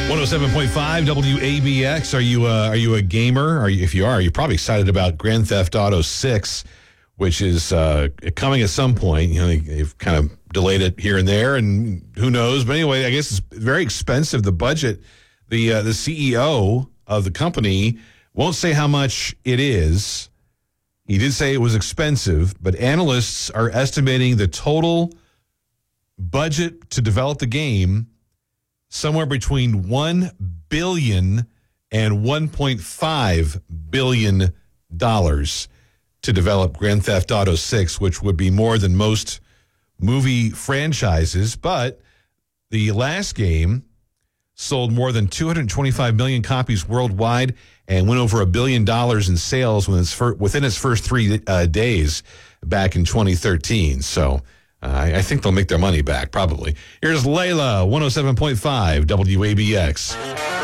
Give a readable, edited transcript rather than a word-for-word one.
107.5 WABX. Are you a gamer? If you are, you're probably excited about Grand Theft Auto 6, which is coming at some point. You know, they've kind of delayed it here and there, and who knows? But anyway, I guess it's very expensive. The budget, the CEO of the company won't say how much it is. He did say it was expensive, but analysts are estimating the total budget to develop the game somewhere between $1 billion and $1.5 billion to develop Grand Theft Auto 6, which would be more than most movie franchises. But the last game sold more than 225 million copies worldwide and went over $1 billion in sales within its first 3 days back in 2013. So I think they'll make their money back, probably. Here's Layla, 107.5 WABX.